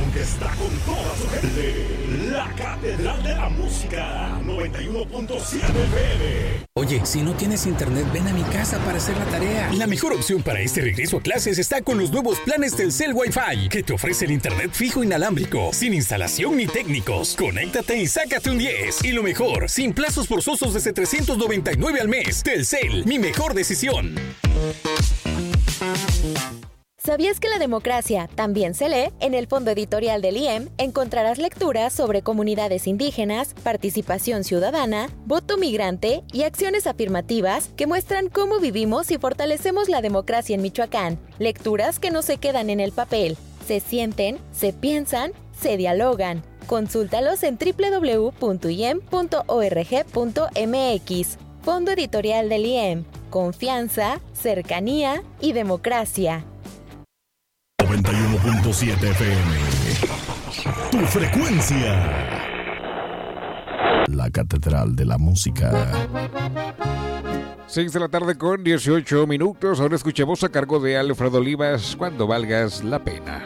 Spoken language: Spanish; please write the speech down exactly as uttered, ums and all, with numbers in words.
que está con toda su gente. La Catedral de la Música, noventa y uno punto siete F M. Oye, si no tienes internet, ven a mi casa para hacer la tarea. La mejor opción para este regreso a clases está con los nuevos planes Telcel Wi-Fi, que te ofrece el internet fijo inalámbrico, sin instalación ni técnicos. Conéctate y sácate un diez. Y lo mejor, sin plazos forzosos desde trescientos noventa y nueve al mes. Telcel, mi mejor decisión. ¿Sabías que la democracia también se lee? En el fondo editorial del I E M encontrarás lecturas sobre comunidades indígenas, participación ciudadana, voto migrante y acciones afirmativas que muestran cómo vivimos y fortalecemos la democracia en Michoacán. Lecturas que no se quedan en el papel, se sienten, se piensan, se dialogan. Consúltalos en doble u doble u doble u punto i e m punto org punto m x. Fondo editorial del I E M. Confianza, cercanía y democracia. noventa y uno punto siete F M. Tu frecuencia. La Catedral de la Música. seis de la tarde con dieciocho minutos. Ahora escuchemos a cargo de Alfredo Olivas, Cuando valgas la pena.